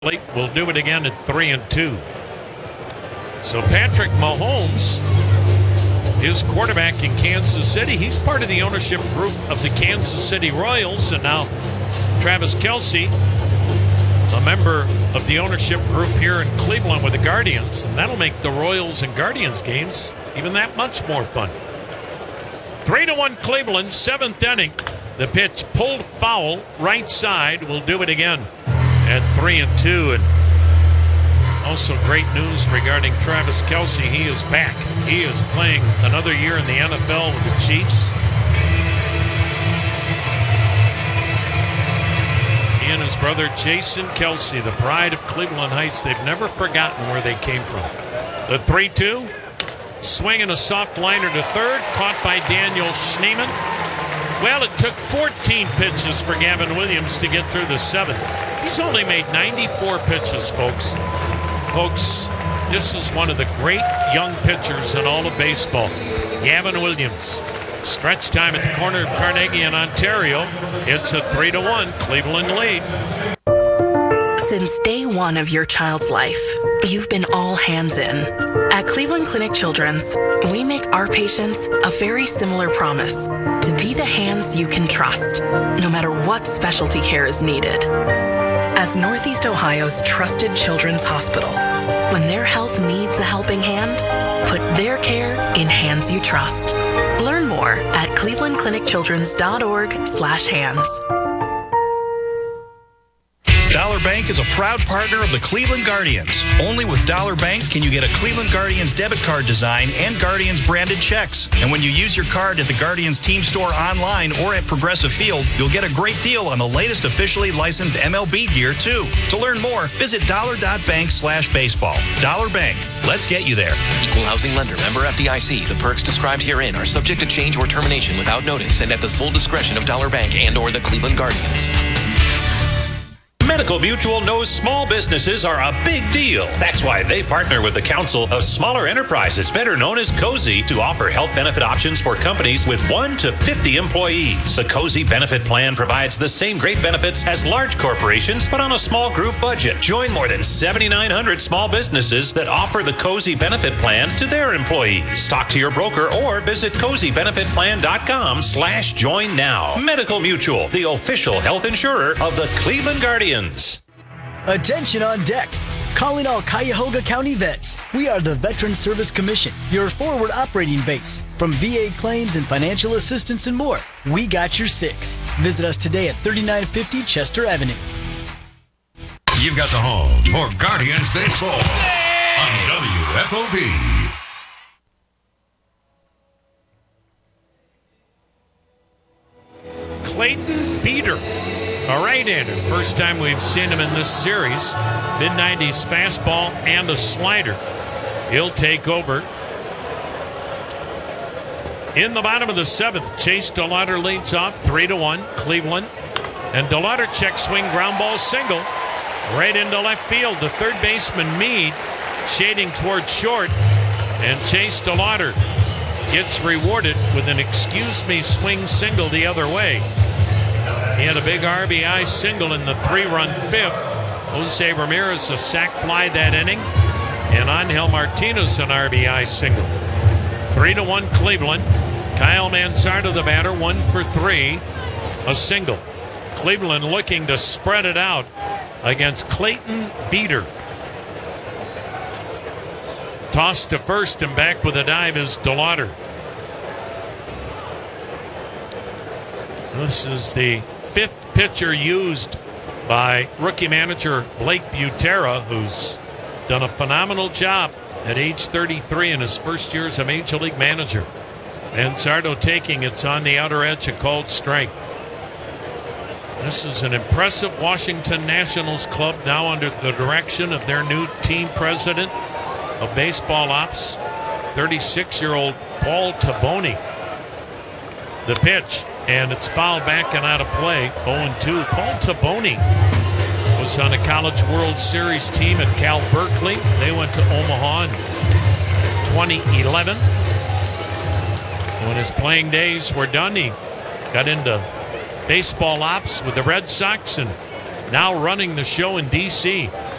We'll do it again at 3-2. So Patrick Mahomes is quarterback in Kansas City. He's part of the ownership group of the Kansas City Royals, and now Travis Kelce, a member of the ownership group here in Cleveland with the Guardians, and that'll make the Royals and Guardians games even that much more fun. 3-1 Cleveland, seventh inning. The pitch pulled foul, right side. We'll do it again at 3-2. And also great news regarding Travis Kelce. He is back. He is playing another year in the NFL with the Chiefs. He and his brother Jason Kelce, the pride of Cleveland Heights, they've never forgotten where they came from. The 3-2, swinging a soft liner to third, caught by Daniel Schneemann. Well, it took 14 pitches for Gavin Williams to get through the seventh. He's only made 94 pitches, folks. Folks, this is one of the great young pitchers in all of baseball. Gavin Williams. Stretch time at the corner of Carnegie and Ontario. It's a 3-1 Cleveland lead. Since day one of your child's life, you've been all hands in. At Cleveland Clinic Children's, we make our patients a very similar promise: to be the hands you can trust, no matter what specialty care is needed. As Northeast Ohio's trusted children's hospital, when their health needs a helping hand, put their care in hands you trust. Learn more at clevelandclinicchildrens.org/hands. Dollar Bank is a proud partner of the Cleveland Guardians. Only with Dollar Bank can you get a Cleveland Guardians debit card design and Guardians branded checks. And when you use your card at the Guardians team store online or at Progressive Field, you'll get a great deal on the latest officially licensed MLB gear, too. To learn more, visit dollar.bank/baseball. Dollar Bank. Let's get you there. Equal housing lender. Member FDIC. The perks described herein are subject to change or termination without notice and at the sole discretion of Dollar Bank and or the Cleveland Guardians. Medical Mutual knows small businesses are a big deal. That's why they partner with the Council of Smaller Enterprises, better known as COSI, to offer health benefit options for companies with 1 to 50 employees. The COSI benefit plan provides the same great benefits as large corporations, but on a small group budget. Join more than 7,900 small businesses that offer the COSI benefit plan to their employees. Talk to your broker or visit COSIbenefitplan.com/join now. Medical Mutual, the official health insurer of the Cleveland Guardians. Attention on deck. Calling all Cuyahoga County vets. We are the Veteran Service Commission, your forward operating base. From VA claims and financial assistance and more, we got your six. Visit us today at 3950 Chester Avenue. You've got the home for Guardians Baseball on WFOV. Clayton Beeter, a right-hander. First time we've seen him in this series. Mid-90s fastball and a slider. He'll take over. In the bottom of the seventh, Chase DeLauder leads off 3-1 Cleveland. And DeLauder check swing ground ball single right into left field. The third baseman Meade shading towards short. And Chase DeLauder gets rewarded with an excuse me swing single the other way. He had a big RBI single in the 3-run fifth. Jose Ramirez a sac fly that inning. And Angel Martinez an RBI single. 3-1 Cleveland. Kyle Manzardo the batter, 1 for 3. A single. Cleveland looking to spread it out against Clayton Beeter. Toss to first and back with a dive is DeLauder. This is the fifth pitcher used by rookie manager Blake Butera, who's done a phenomenal job at age 33 in his first year as a Major League manager. And Zardo taking it's on the outer edge, a called strike. This is an impressive Washington Nationals club now under the direction of their new team president of baseball ops, 36-year-old Paul Taboni. The pitch, and it's fouled back and out of play, 0-2. Paul Taboni was on a College World Series team at Cal Berkeley. They went to Omaha in 2011. When his playing days were done, he got into baseball ops with the Red Sox and now running the show in D.C.